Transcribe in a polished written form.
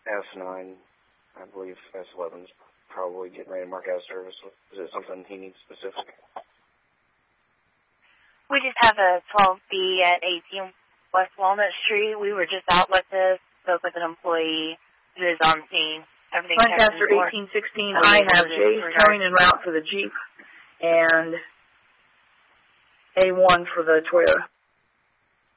S9. I believe S11's probably getting ready to mark out of service. Is it something he needs specific? We just have a 12B at 18 West Walnut Street. We were just out with this, spoke with an employee who is on scene. Everything Lancaster 1816, I have Jay's towing en route for the Jeep and A1 for the Toyota.